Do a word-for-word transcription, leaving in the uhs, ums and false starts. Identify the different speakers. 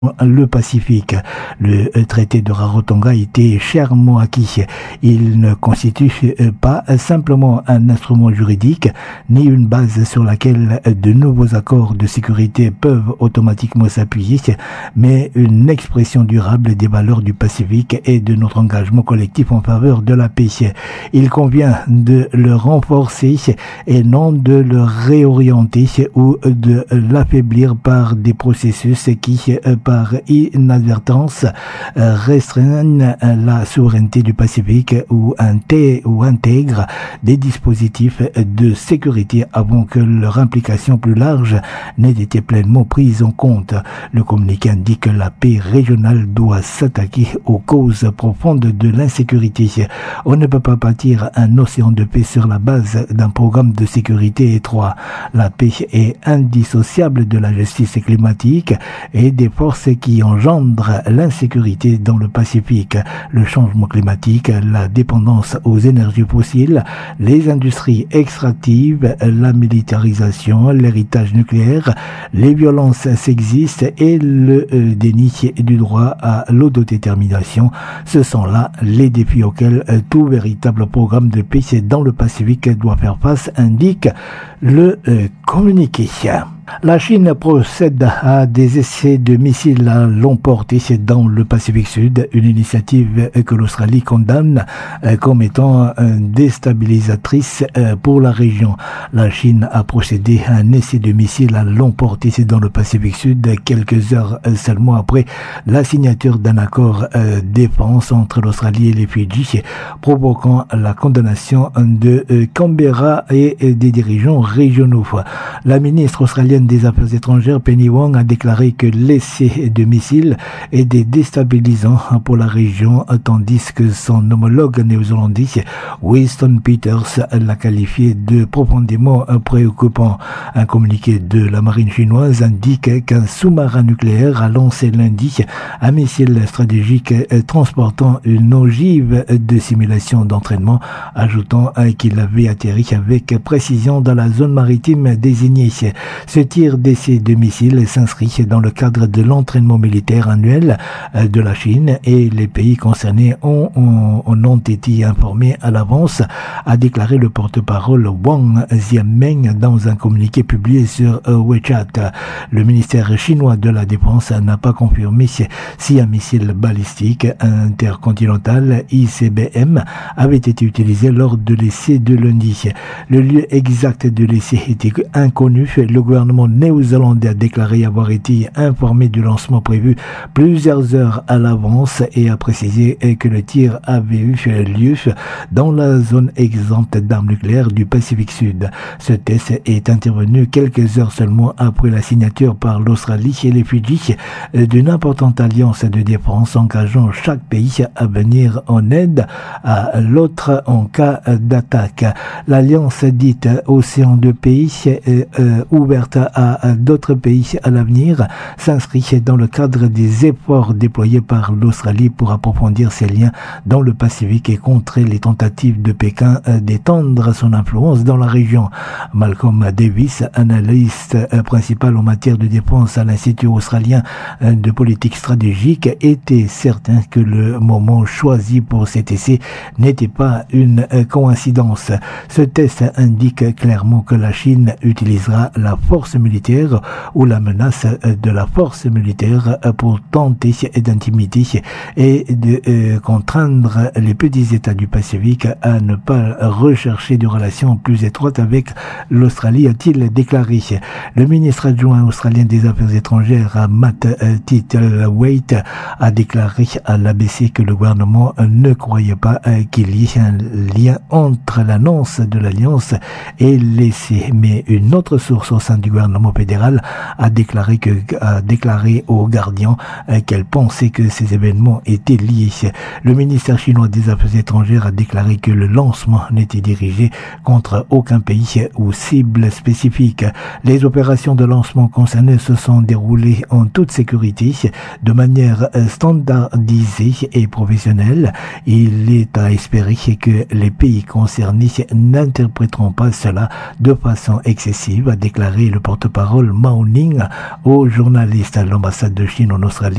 Speaker 1: le Pacifique. Le traité de Rarotonga était chèrement acquis. Il ne constitue pas simplement un instrument juridique, ni une base sur laquelle de nouveaux accords de sécurité peuvent automatiquement s'appuyer, mais une expression durable des valeurs du Pacifique et de notre engagement collectif en faveur de la paix. Il convient de le renforcer et non de le réorienter ou de l'affaiblir par des processus qui, par inadvertance, restreignent la souveraineté du Pacifique ou, inté- ou intègrent des dispositifs de sécurité avant que leur implication plus large n'ait été pleinement prise en compte. Le communiqué indique que la paix régionale doit s'attaquer aux causes profondes de l'insécurité. On ne peut pas bâtir un océan de paix sur la base d'un programme de sécurité étroit. La paix est indissociable de la justice climatique et des forces qui engendrent l'insécurité dans le Pacifique. Le changement climatique, la dépendance aux énergies fossiles, les industries extractives, la militarisation, l'héritage nucléaire, les violences sexistes et le euh, déni du droit à l'autodétermination. Ce sont là les défis auxquels euh, tout véritable programme de paix dans le Pacifique doit faire face, indique le euh, communiqué. La Chine procède à des essais de missiles à longue portée dans le Pacifique Sud, une initiative que l'Australie condamne comme étant déstabilisatrice pour la région. La Chine a procédé à un essai de missiles à longue portée dans le Pacifique Sud quelques heures seulement après la signature d'un accord défense entre l'Australie et les Fidji, provoquant la condamnation de Canberra et des dirigeants régionaux. La ministre australienne des Affaires étrangères Penny Wong a déclaré que l'essai de missiles est déstabilisant pour la région, tandis que son homologue néo-zélandais Winston Peters l'a qualifié de profondément préoccupant. Un communiqué de la marine chinoise indique qu'un sous-marin nucléaire a lancé lundi un missile stratégique transportant une ogive de simulation d'entraînement, ajoutant qu'il avait atterri avec précision dans la zone maritime désignée. Ce tir d'essai de missiles s'inscrit dans le cadre de l'entraînement militaire annuel de la Chine et les pays concernés ont, ont, ont été informés à l'avance, a déclaré le porte-parole Wang Jianmeng dans un communiqué publié sur WeChat. Le ministère chinois de la Défense n'a pas confirmé si un missile balistique intercontinental I C B M avait été utilisé lors de l'essai de lundi. Le lieu exact de l'essai était inconnu. Le gouvernement néo-zélandais a déclaré avoir été informé du lancement prévu plusieurs heures à l'avance et a précisé que le tir avait eu lieu dans la zone exempte d'armes nucléaires du Pacifique Sud. Ce test est intervenu quelques heures seulement après la signature par l'Australie et les Fidji d'une importante alliance de défense engageant chaque pays à venir en aide à l'autre en cas d'attaque. L'alliance dite Océan de pays euh, euh, ouverte à, à d'autres pays à l'avenir s'inscrit dans le cadre des efforts déployés par l'Australie pour approfondir ses liens dans le Pacifique et contrer les tentatives de Pékin d'étendre son influence dans la région. Malcolm Davis, analyste principal en matière de défense à l'Institut australien de politique stratégique, était certain que le moment choisi pour cet essai n'était pas une coïncidence. Ce test indique clairement que la Chine utilisera la force militaire ou la menace de la force militaire pour tenter d'intimider et de euh, contraindre les petits États du Pacifique à ne pas rechercher de relations plus étroites avec l'Australie, a-t-il déclaré. Le ministre adjoint australien des Affaires étrangères, Matt Titlewaite, a déclaré à l'A B C que le gouvernement ne croyait pas qu'il y ait un lien entre l'annonce de l'Alliance et l'essai, mais une autre source au sein du gouvernement fédéral a déclaré que a déclaré aux Guardian qu'elle pensait que ces événements étaient liés. Le ministère chinois des Affaires étrangères a déclaré que le lancement n'était dirigé contre aucun pays ou cible spécifique. Les opérations de lancement concernées se sont déroulées en toute sécurité, de manière standardisée et professionnelle. Il est à espérer que les pays concernés n'interpréteront pas cela de façon excessive, a déclaré le porte-parole Mao Ning au journaliste à l'ambassade de Chine en Australie